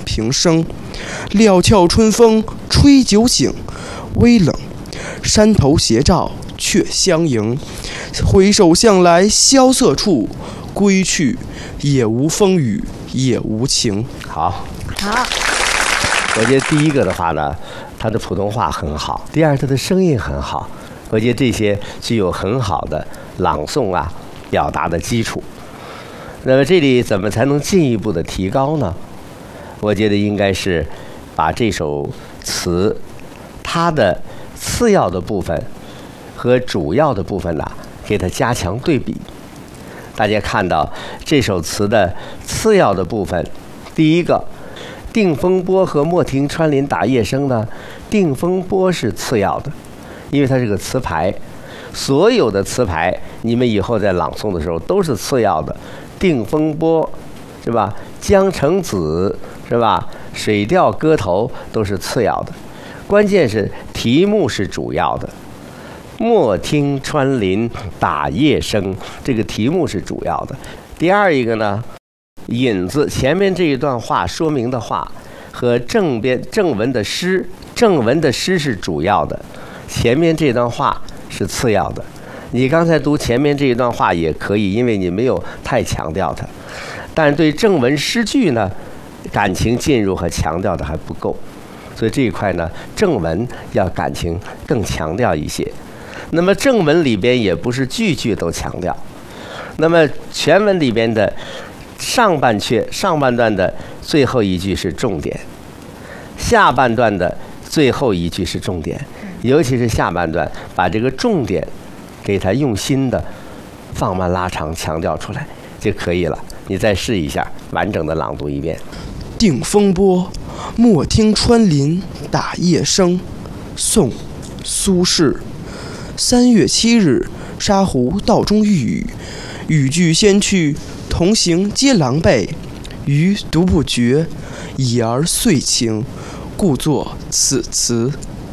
平生。料峭春风吹酒醒，微冷，山头斜照却相迎。回首向来萧瑟处，归去，也无风雨也无晴。 好， 好。 我觉得第一个的话呢，他的普通话很好；第二，他的声音很好。我觉得这些具有很好的朗诵啊、表达的基础。那么这里怎么才能进一步的提高呢？我觉得应该是把这首词它的次要的部分和主要的部分呢，给它加强对比。大家看到这首词的次要的部分，第一个定风波和莫听穿林打叶声呢，定风波是次要的，因为它是个词牌，所有的词牌你们以后在朗诵的时候都是次要的。定风波是吧？江城子是吧？水调歌头都是次要的，关键是题目是主要的。莫听穿林打叶声，这个题目是主要的。第二一个呢，引子前面这一段话说明的话和正文的诗是主要的，前面这段话是次要的。你刚才读前面这一段话也可以，因为你没有太强调它，但是对正文诗句呢，感情进入和强调的还不够，所以这一块呢，正文要感情更强调一些。那么正文里边也不是句句都强调，那么全文里边的上半段的最后一句是重点，下半段的最后一句是重点，尤其是下半段把这个重点给它用心的放慢拉长强调出来就可以了。你再试一下完整的朗读一遍。 定风波，莫听穿林打叶声。宋·苏轼。3月7日，沙湖道中遇雨，雨具先去，同行皆狼狈。余独不觉，已而遂晴，故作此词。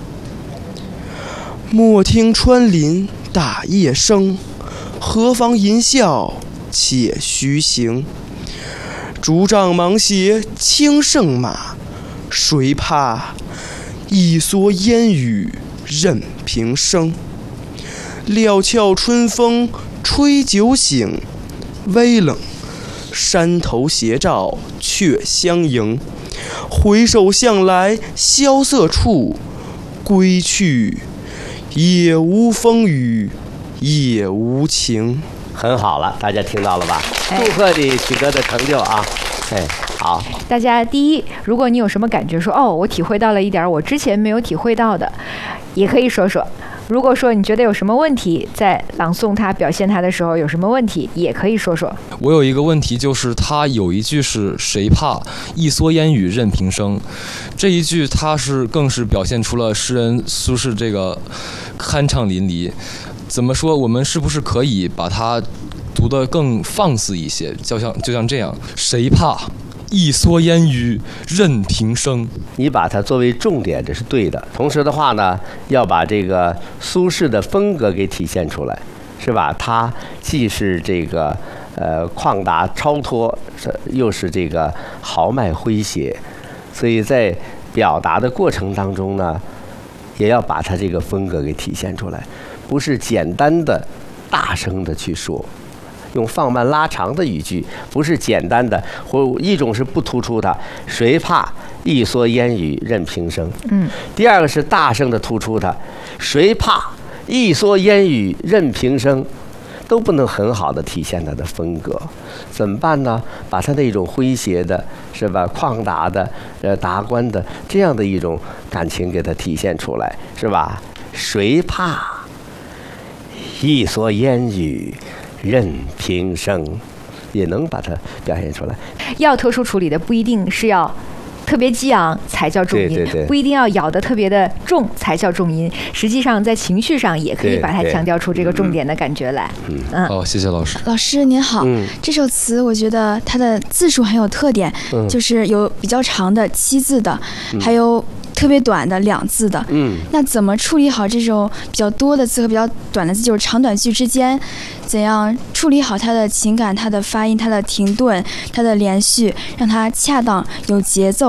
莫听穿林打叶声，何妨吟啸且徐行。竹杖芒鞋轻胜马，谁怕？一蓑烟雨任平生。料峭春风吹酒醒，微冷，山头斜照却相迎。回首向来萧瑟处，归去，也无风雨也无晴。 很好了，大家听到了吧？祝贺你取得的成就啊！好。 大家第一，如果你有什么感觉说我体会到了一点我之前没有体会到的，也可以说说。如果说你觉得有什么问题，在朗诵它、表现它的时候有什么问题，也可以说说。 我有一个问题，就是它有一句是谁怕一蓑烟雨任平生，这一句它更是表现出了诗人苏轼这个酣畅淋漓。怎么说？我们是不是可以把它读得更放肆一些？就像这样，谁怕一蓑烟雨任平生。 你把它作为重点，这是对的。同时的话呢，要把这个苏轼的风格给体现出来，是吧？他既是这个旷达超脱，又是这个豪迈诙谐，所以在表达的过程当中呢，也要把他这个风格给体现出来，不是简单的大声的去说。用放慢拉长的语句，不是简单的，或一种是不突出的，谁怕一蓑烟雨任平生。第二个是大声的突出它，谁怕一蓑烟雨任平生，都不能很好的体现它的风格。怎么办呢？把它那种诙谐的，是吧？旷达的，达观的这样的一种感情给它体现出来，是吧？谁怕一蓑烟雨任平生，也能把它表现出来。 要特殊处理的不一定是要特别激昂才叫重音， 对， 不一定要咬得特别的重才叫重音。实际上在情绪上也可以把它强调出这个重点的感觉来。 好，谢谢老师。 老师您好，这首词我觉得它的字数很有特点，就是有比较长的7字的，还有特别短的2字的。那怎么处理好这种比较多的字和比较短的字，就是长短句之间，怎样处理好它的情感、它的发音、它的停顿、它的连续，让它恰当有节奏？